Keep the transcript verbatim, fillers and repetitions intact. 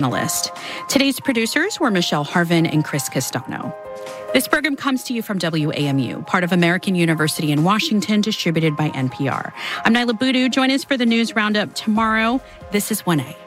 Analyst. Today's producers were Michelle Harvin and Chris Castano. This program comes to you from W A M U, part of American University in Washington, distributed by N P R. I'm Nyla Boodoo. Join us for the news roundup tomorrow. This is one A.